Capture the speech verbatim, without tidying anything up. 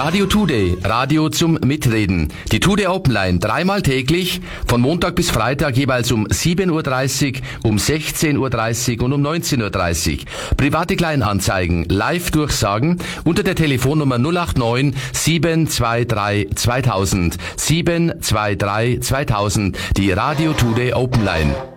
Radio Today, Radio zum Mitreden. Die Today Open Line dreimal täglich, von Montag bis Freitag jeweils um sieben Uhr dreißig, um sechzehn Uhr dreißig und um neunzehn Uhr dreißig. Private Kleinanzeigen, Live-Durchsagen unter der Telefonnummer null acht neun sieben zwei drei zweitausend, sieben zwei drei zweitausend, die Radio Today Open Line.